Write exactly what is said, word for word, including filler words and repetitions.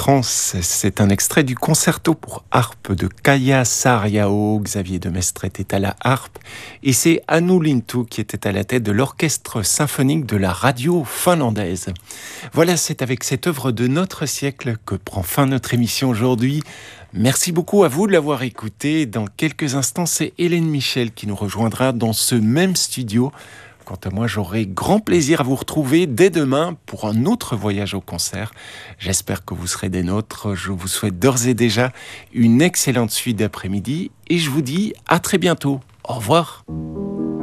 trance, c'est un extrait du concerto pour harpe de Kaija Saariaho. Xavier de Mestre était à la harpe et c'est Hannu Lintu qui était à la tête de l'orchestre symphonique de la radio finlandaise. Voilà, c'est avec cette œuvre de notre siècle que prend fin notre émission aujourd'hui. Merci beaucoup à vous de l'avoir écouté. Dans quelques instants, c'est Hélène Michel qui nous rejoindra dans ce même studio. Quant à moi, j'aurai grand plaisir à vous retrouver dès demain pour un autre voyage au concert. J'espère que vous serez des nôtres. Je vous souhaite d'ores et déjà une excellente suite d'après-midi et je vous dis à très bientôt. Au revoir.